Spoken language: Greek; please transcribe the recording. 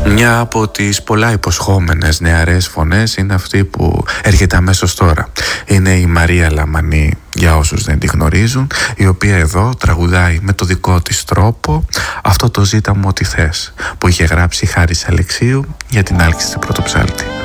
Μια από τις πολλά υποσχόμενες νεαρές φωνές είναι αυτή που έρχεται αμέσως τώρα. Είναι η Μαρία Λαμανή, για όσους δεν τη γνωρίζουν, η οποία εδώ τραγουδάει με το δικό της τρόπο αυτό το «Ζήτα μου ό,τι θες» που είχε γράψει Χάρης Αλεξίου για την Άλκηστη Πρωτοψάλτη.